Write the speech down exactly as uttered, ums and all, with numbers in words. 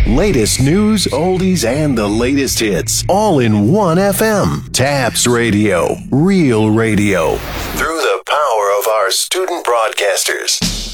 Latest news, oldies, and the latest hits. All in one F M. Taps Radio. Real radio. Through the power of our student broadcasters.